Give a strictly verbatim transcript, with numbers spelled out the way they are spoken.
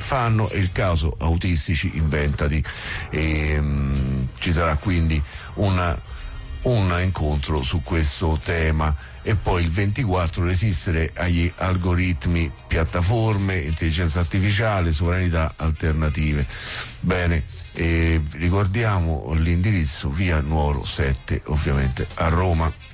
fanno, e il caso Autistici Inventati. E, um, ci sarà quindi una, un incontro su questo tema. E poi il ventiquattro, resistere agli algoritmi, piattaforme, intelligenza artificiale, sovranità alternative. Bene, eh, ricordiamo l'indirizzo: via Nuoro sette, ovviamente a Roma.